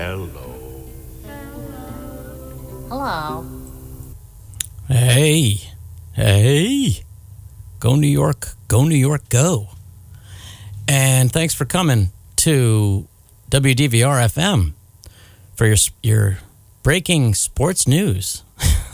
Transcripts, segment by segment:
Hello. Hello. Hey. Go New York, go. And thanks for coming to WDVR FM for your breaking sports news.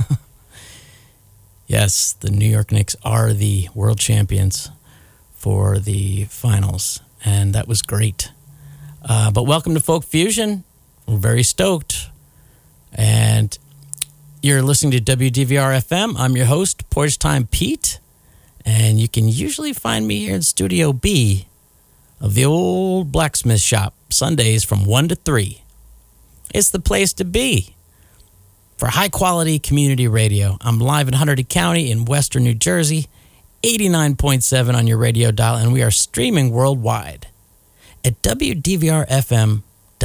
Yes, the New York Knicks are the world champions for the finals, and that was great. But welcome to Folk Fusion. We're very stoked. And you're listening to WDVR FM. I'm your host, Porch Time Pete. And you can usually find me here in Studio B of the old blacksmith shop, Sundays from 1 to 3. It's the place to be for high-quality community radio. I'm live in Hunterty County in western New Jersey, 89.7 on your radio dial, and we are streaming worldwide at WDVRFM.org.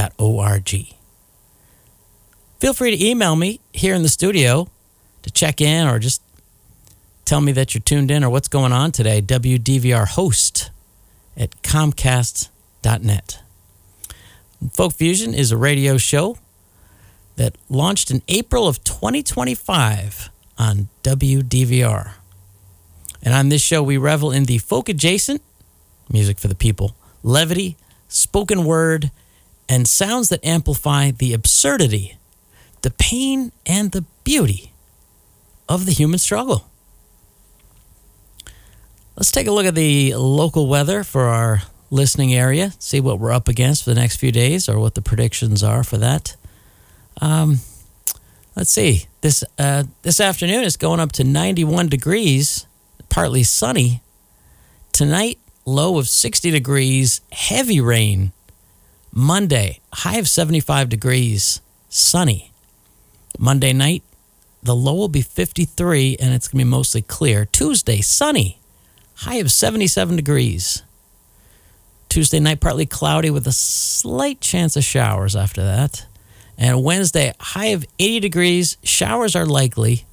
Feel free to email me here in the studio to check in or just tell me that you're tuned in or what's going on today. WDVRhost at Comcast.net. Folk Fusion is a radio show that launched in April of 2025 on WDVR. And on this show, we revel in the folk-adjacent, music for the people, levity, spoken word, and sounds that amplify the absurdity, the pain, and the beauty of the human struggle. Let's take a look at the local weather for our listening area, see what we're up against for the next few days or what the predictions are for that. Let's see. This afternoon it's going up to 91 degrees, partly sunny. Tonight, low of 60 degrees, heavy rain. Monday, high of 75 degrees, sunny. Monday night, the low will be 53, and it's going to be mostly clear. Tuesday, sunny, high of 77 degrees. Tuesday night, partly cloudy with a slight chance of showers after that. And Wednesday, high of 80 degrees, showers are likely.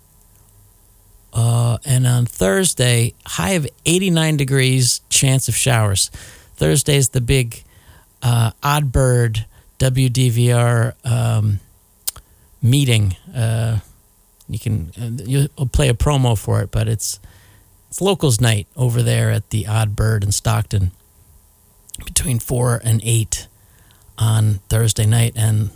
And on Thursday, high of 89 degrees, chance of showers. Thursday is the big Odd Bird WDVR meeting. You'll play a promo for it, but it's locals night over there at the Odd Bird in Stockton between 4 and 8 on Thursday night. And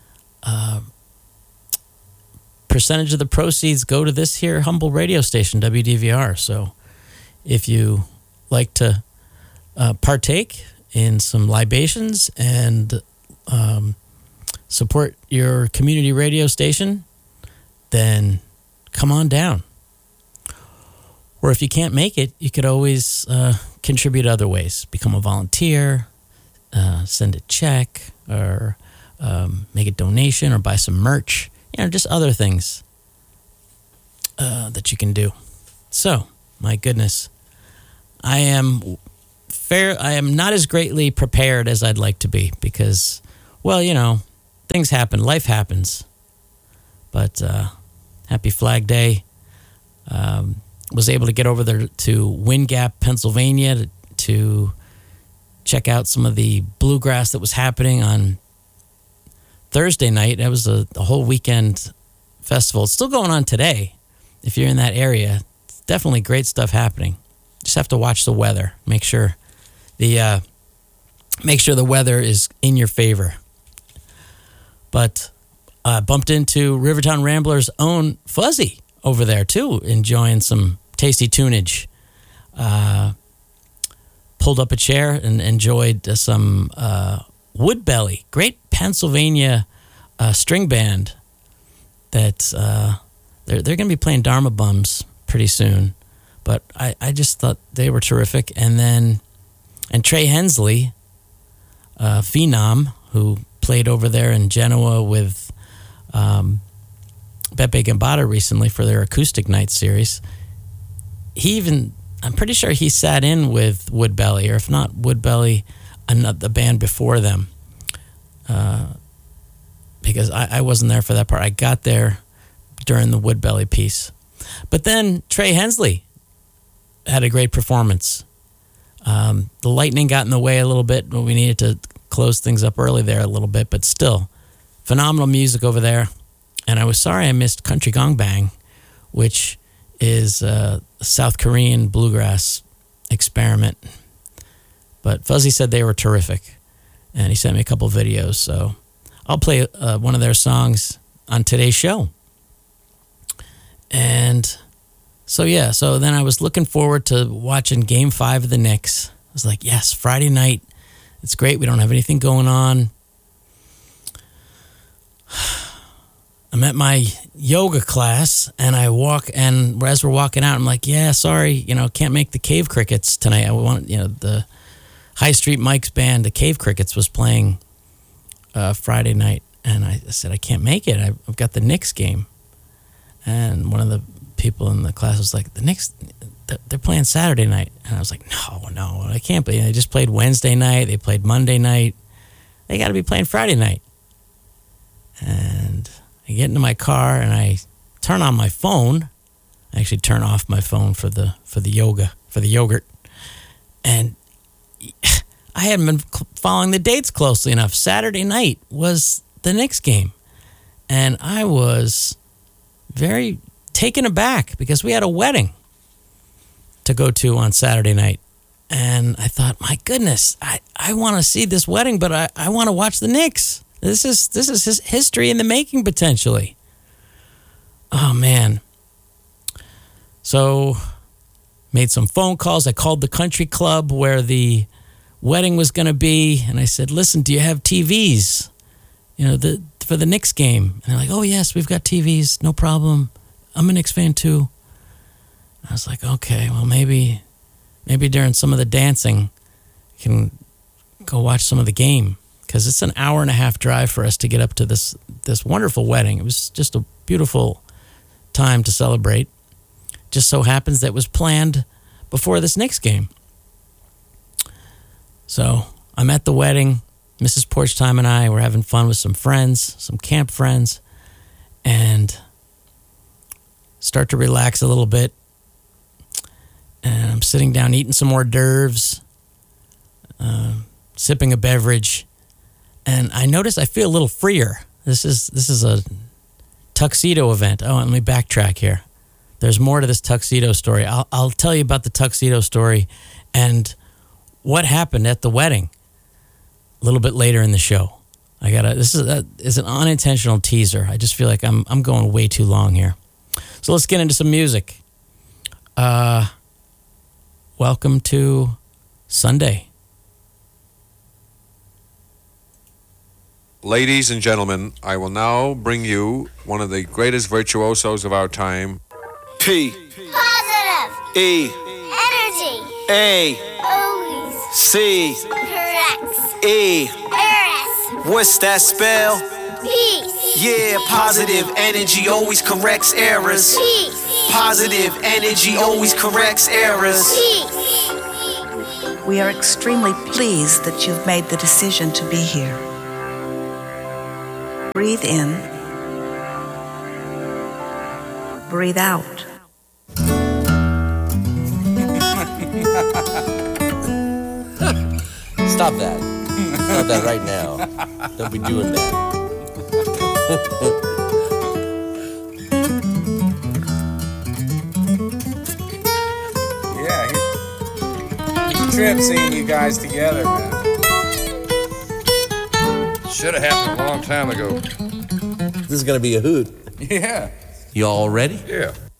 percentage of the proceeds go to this here humble radio station, WDVR. So if you like to partake in some libations and support your community radio station, then come on down. Or if you can't make it, you could always contribute other ways. Become a volunteer, send a check, or make a donation, or buy some merch. Just other things that you can do. So, my goodness, I am not as greatly prepared as I'd like to be because, things happen, life happens. But happy Flag Day. Was able to get over there to Wind Gap, Pennsylvania to check out some of the bluegrass that was happening on Thursday night. It was a whole weekend festival. It's still going on today. If you're in that area, it's definitely great stuff happening. Just have to watch the weather. Make sure the weather is in your favor. But bumped into Rivertown Ramblers' own Fuzzy over there too, enjoying some tasty tunage. Pulled up a chair and enjoyed some Woodbelly, great Pennsylvania string band that they're going to be playing Dharma Bums pretty soon. But I just thought they were terrific. And Trey Hensley, Phenom, who played over there in Genoa with Beppe Gambetta recently for their acoustic night series. I'm pretty sure he sat in with Woodbelly, or if not Woodbelly, the band before them. Because I wasn't there for that part. I got there during the Woodbelly piece. But then Trey Hensley had a great performance. The lightning got in the way a little bit, but we needed to close things up early there a little bit, but still, phenomenal music over there. And I was sorry I missed Country Gong Bang, which is a South Korean bluegrass experiment. But Fuzzy said they were terrific, and he sent me a couple videos. So I'll play one of their songs on today's show. And so then I was looking forward to watching Game 5 of the Knicks. I was like, yes, Friday night. It's great. We don't have anything going on. I'm at my yoga class, and as we're walking out, I'm like, yeah, sorry, can't make the Cave Crickets tonight. I want, the High Street Mike's band, the Cave Crickets, was playing Friday night. And I said, I can't make it. I've got the Knicks game. And one of the people in the class was like, the Knicks, they're playing Saturday night. And I was like, no, I can't be. They just played Wednesday night. They played Monday night. They got to be playing Friday night. And I get into my car and I turn on my phone. I actually turn off my phone for the yogurt. And I hadn't been following the dates closely enough. Saturday night was the Knicks game. And I was very taken aback because we had a wedding to go to on Saturday night. And I thought, my goodness, I want to see this wedding, but I want to watch the Knicks. This is his history in the making, potentially. Oh, man. So, made some phone calls. I called the country club where the wedding was going to be, and I said, listen, do you have TVs, for the Knicks game? And they're like, oh, yes, we've got TVs, no problem. I'm a Knicks fan, too. I was like, okay, well, maybe during some of the dancing, I can go watch some of the game. Because it's an hour and a half drive for us to get up to this wonderful wedding. It was just a beautiful time to celebrate. Just so happens that it was planned before this Knicks game. So I'm at the wedding. Mrs. Porchtime and I were having fun with some friends, some camp friends, and start to relax a little bit. And I'm sitting down eating some hors d'oeuvres, sipping a beverage. And I notice I feel a little freer. This is a tuxedo event. Oh, let me backtrack here. There's more to this tuxedo story. I'll tell you about the tuxedo story and what happened at the wedding a little bit later in the show. This is an unintentional teaser. I just feel like I'm going way too long here. So let's get into some music. Welcome to Sunday. Ladies and gentlemen, I will now bring you one of the greatest virtuosos of our time. P. Positive. E. Energy. A. Always. C. Correct. E. Eris. What's that spell? Peace. Yeah, positive energy always corrects errors. Peace. Positive energy always corrects errors. Peace. We are extremely pleased that you've made the decision to be here. Breathe in. Breathe out. Stop that. Stop that right now. Don't be doing that. Yeah, it's a trip seeing you guys together, man. Should have happened a long time ago. This is going to be a hoot. Yeah. You all ready? Yeah.